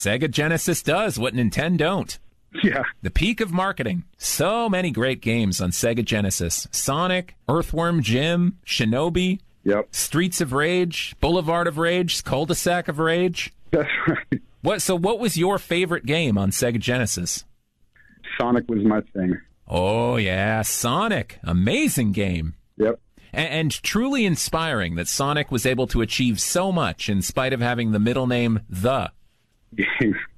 Sega Genesis does what Nintendo don't. Yeah. The peak of marketing. So many great games on Sega Genesis. Sonic, Earthworm Jim, Shinobi, Yep. Streets of Rage, Boulevard of Rage, Cul-de-sac of Rage. That's right. What was your favorite game on Sega Genesis? Sonic was my thing. Oh, yeah, Sonic. Amazing game. Yep. And truly inspiring that Sonic was able to achieve so much in spite of having the middle name The.